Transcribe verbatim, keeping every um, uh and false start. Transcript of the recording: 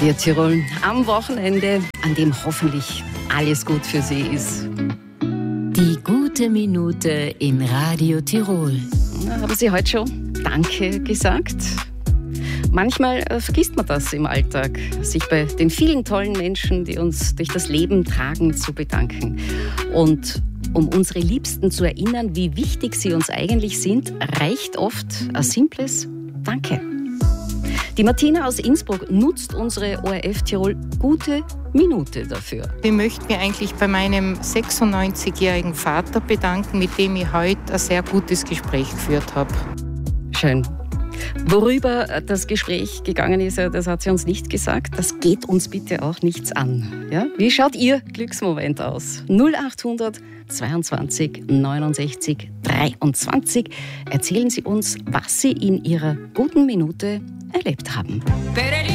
Radio Tirol am Wochenende, an dem hoffentlich alles gut für Sie ist. Die gute Minute in Radio Tirol. Haben Sie heute schon Danke gesagt? Manchmal äh, vergisst man das im Alltag, sich bei den vielen tollen Menschen, die uns durch das Leben tragen, zu bedanken. Und um unsere Liebsten zu erinnern, wie wichtig sie uns eigentlich sind, reicht oft ein simples Danke. Die Martina aus Innsbruck nutzt unsere O R F Tirol gute Minute dafür. Ich möchte mich eigentlich bei meinem sechsundneunzigjährigen Vater bedanken, mit dem ich heute ein sehr gutes Gespräch geführt habe. Schön. Worüber das Gespräch gegangen ist, das hat sie uns nicht gesagt. Das geht uns bitte auch nichts an. Ja? Wie schaut Ihr Glücksmoment aus? null achthundert zweiundzwanzig neunundsechzig dreiundzwanzig. Erzählen Sie uns, was Sie in Ihrer guten Minute erlebt haben.